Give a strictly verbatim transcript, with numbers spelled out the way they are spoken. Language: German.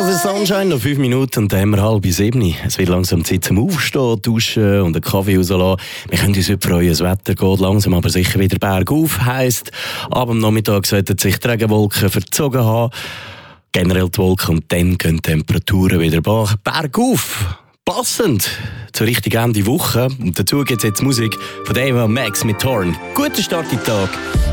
Radio für Sunshine, noch fünf Minuten und dann haben wir halb sieben. Es wird langsam Zeit zum Aufstehen, duschen und einen Kaffee rauslassen. Wir können uns heute freuen, das Wetter geht langsam, aber sicher wieder bergauf. Heisst, ab dem Nachmittag sollten sich die Regenwolken verzogen haben. Generell die Wolken und dann gehen die Temperaturen wieder bergauf. Passend zur richtigen Ende Woche. Und dazu gibt es jetzt Musik von Ava Max mit Torn. Guten Start in den Tag.